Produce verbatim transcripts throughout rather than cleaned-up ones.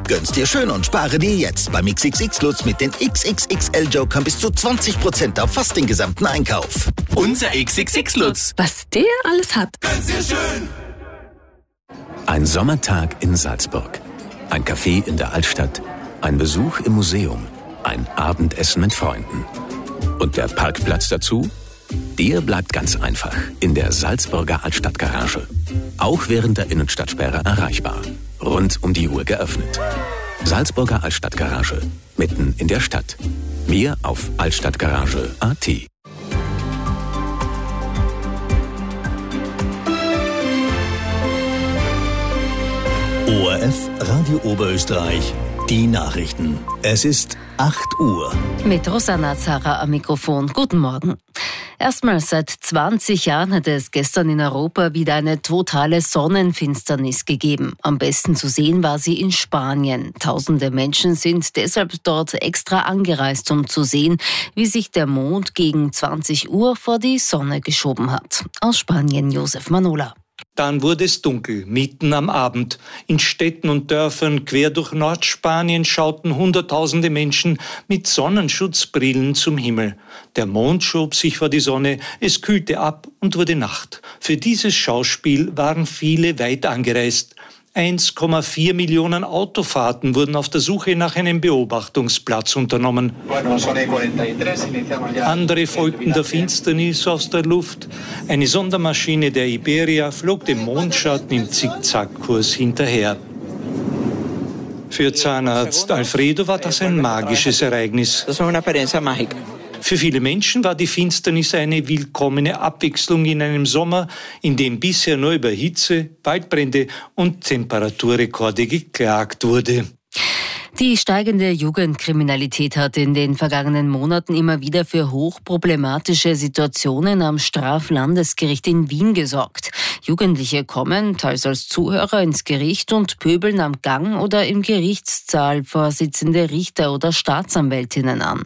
Gönn's dir schön und spare dir jetzt beim X X X-Lutz mit den X X X L-Jokern bis zu zwanzig Prozent auf fast den gesamten Einkauf. Unser X X X-Lutz. Was der alles hat. Gönn's dir schön. Ein Sommertag in Salzburg. Ein Café in der Altstadt. Ein Besuch im Museum. Ein Abendessen mit Freunden. Und der Parkplatz dazu? Der bleibt ganz einfach in der Salzburger Altstadtgarage. Auch während der Innenstadtsperre erreichbar. Rund um die Uhr geöffnet. Salzburger Altstadtgarage. Mitten in der Stadt. Mehr auf altstadtgarage punkt a t. O R F Radio Oberösterreich, die Nachrichten. Es ist acht Uhr. Mit Rosanna Zara am Mikrofon. Guten Morgen. Erstmals seit zwanzig Jahren hat es gestern in Europa wieder eine totale Sonnenfinsternis gegeben. Am besten zu sehen war sie in Spanien. Tausende Menschen sind deshalb dort extra angereist, um zu sehen, wie sich der Mond gegen zwanzig Uhr vor die Sonne geschoben hat. Aus Spanien Josef Manola. Dann wurde es dunkel, mitten am Abend. In Städten und Dörfern quer durch Nordspanien schauten Hunderttausende Menschen mit Sonnenschutzbrillen zum Himmel. Der Mond schob sich vor die Sonne, es kühlte ab und wurde Nacht. Für dieses Schauspiel waren viele weit angereist. eins Komma vier Millionen Autofahrten wurden auf der Suche nach einem Beobachtungsplatz unternommen. Andere folgten der Finsternis aus der Luft. Eine Sondermaschine der Iberia flog dem Mondschatten im Zickzackkurs hinterher. Für Zahnarzt Alfredo war das ein magisches Ereignis. Für viele Menschen war die Finsternis eine willkommene Abwechslung in einem Sommer, in dem bisher nur über Hitze, Waldbrände und Temperaturrekorde geklagt wurde. Die steigende Jugendkriminalität hat in den vergangenen Monaten immer wieder für hochproblematische Situationen am Straflandesgericht in Wien gesorgt. Jugendliche kommen, teils als Zuhörer, ins Gericht und pöbeln am Gang oder im Gerichtssaal Vorsitzende Richter oder Staatsanwältinnen an.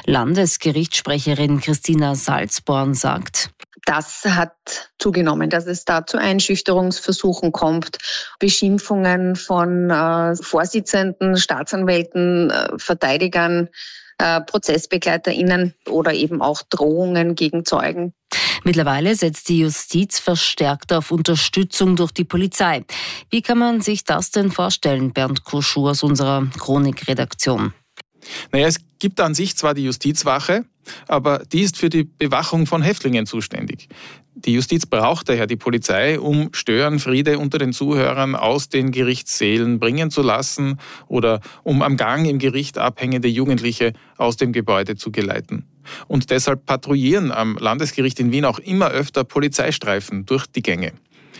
Landesgerichtssprecherin Christina Salzborn sagt: Das hat zugenommen, dass es da zu Einschüchterungsversuchen kommt, Beschimpfungen von äh, Vorsitzenden, Staatsanwälten, äh, Verteidigern, äh, ProzessbegleiterInnen oder eben auch Drohungen gegen Zeugen. Mittlerweile setzt die Justiz verstärkt auf Unterstützung durch die Polizei. Wie kann man sich das denn vorstellen, Bernd Kuschuh aus unserer Chronikredaktion? Naja, es gibt an sich zwar die Justizwache, aber die ist für die Bewachung von Häftlingen zuständig. Die Justiz braucht daher die Polizei, um Störenfriede unter den Zuhörern aus den Gerichtssälen bringen zu lassen oder um am Gang im Gericht abhängende Jugendliche aus dem Gebäude zu geleiten. Und deshalb patrouillieren am Landesgericht in Wien auch immer öfter Polizeistreifen durch die Gänge.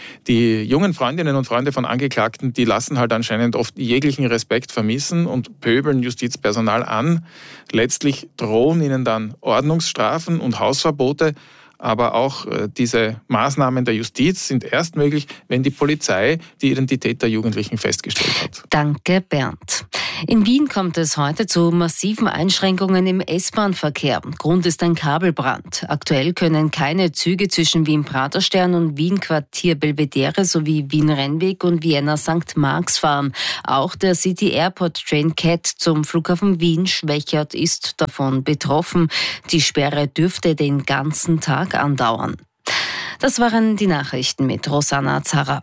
Die jungen Freundinnen und Freunde von Angeklagten, die lassen halt anscheinend oft jeglichen Respekt vermissen und pöbeln Justizpersonal an. Letztlich drohen ihnen dann Ordnungsstrafen und Hausverbote. Aber auch diese Maßnahmen der Justiz sind erst möglich, wenn die Polizei die Identität der Jugendlichen festgestellt hat. Danke, Bernd. In Wien kommt es heute zu massiven Einschränkungen im S-Bahn-Verkehr. Grund ist ein Kabelbrand. Aktuell können keine Züge zwischen Wien-Praterstern und Wien-Quartier Belvedere sowie Wien-Rennweg und Vienna-Sankt Marx fahren. Auch der City Airport Train Cat zum Flughafen Wien Schwächert ist davon betroffen. Die Sperre dürfte den ganzen Tag andauern. Das waren die Nachrichten mit Rosanna Zara.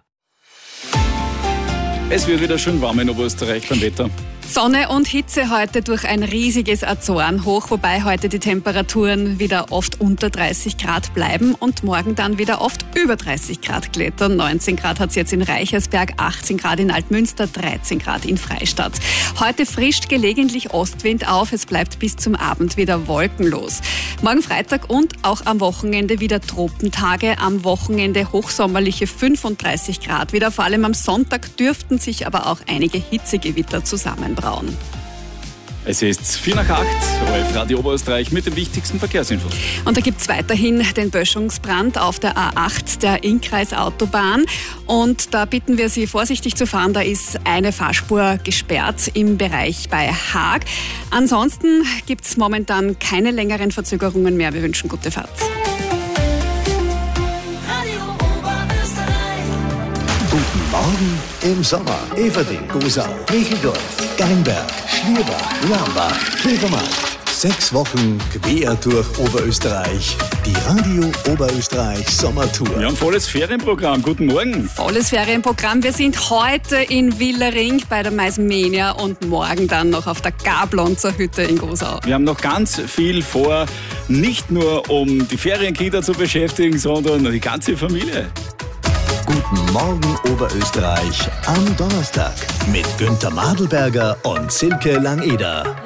Es wird wieder schön warm in Oberösterreich beim Wetter. Sonne und Hitze heute durch ein riesiges Azorenhoch, wobei heute die Temperaturen wieder oft unter dreißig Grad bleiben und morgen dann wieder oft über dreißig Grad klettern. neunzehn Grad hat es jetzt in Reichersberg, achtzehn Grad in Altmünster, dreizehn Grad in Freistadt. Heute frischt gelegentlich Ostwind auf, es bleibt bis zum Abend wieder wolkenlos. Morgen Freitag und auch am Wochenende wieder Tropentage, am Wochenende hochsommerliche fünfunddreißig Grad wieder. Vor allem am Sonntag dürften sich aber auch einige Hitzegewitter zusammenbrauen. Es ist vier nach acht, O R F Radio Oberösterreich mit den wichtigsten Verkehrsinfos. Und da gibt es weiterhin den Böschungsbrand auf der A acht, der Innkreisautobahn. Und da bitten wir Sie, vorsichtig zu fahren. Da ist eine Fahrspur gesperrt im Bereich bei Haag. Ansonsten gibt es momentan keine längeren Verzögerungen mehr. Wir wünschen gute Fahrt. Guten Morgen Im Sommer Everding, Gosau, Micheldorf, Geinberg, Schlierbach, Lambach, Kleve-Markt. Sechs Wochen quer durch Oberösterreich. Die Radio Oberösterreich Sommertour. Wir haben ein volles Ferienprogramm. Guten Morgen. Volles Ferienprogramm. Wir sind heute in Willering bei der Maismania und morgen dann noch auf der Gablonzer Hütte in Gosau. Wir haben noch ganz viel vor, nicht nur um die Ferienkinder zu beschäftigen, sondern die ganze Familie. Guten Morgen Oberösterreich am Donnerstag mit Günther Madelberger und Silke Langeder.